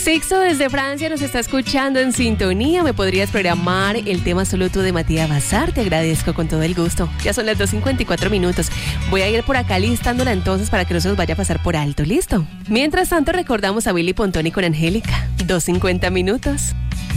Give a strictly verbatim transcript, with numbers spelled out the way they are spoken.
Sixto desde Francia nos está escuchando en sintonía. ¿Me podrías programar el tema Solo tú de Matías Bazar? Te agradezco con todo el gusto. Ya son las dos cincuenta y cuatro minutos. Voy a ir por acá listándola entonces para que no se nos vaya a pasar por alto. ¿Listo? Mientras tanto recordamos a Billy Pontoni con Angélica. dos cincuenta minutos.